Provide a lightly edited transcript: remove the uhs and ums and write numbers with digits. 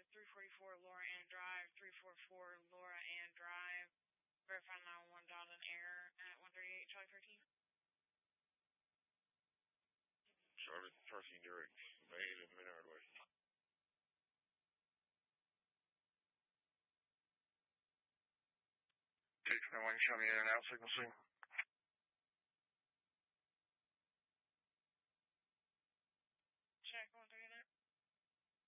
344 Laura Ann Drive, 344 Laura Ann Drive. Verify 911 dialed in error at 138 Charlie 13. Charlotte, Parking Direct, Main and Menard Way. Take 911, show me in and out signal,